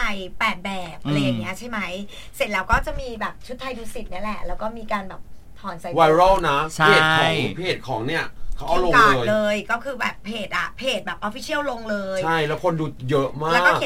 ย8แบบอะไรอย่างเงี้ยใช่ไหมเสร็จแล้วก็จะมีแบบชุดไทยดุสิตนี่แหละแล้วก็มีการแบบถอนสายไวรัลนะเพจของเนี่ยเขาเอาลงเลยก็คือแบบเพจแบบ official ลงเลยใช่แล้วคนดูเยอะมากแล้วก็เขียน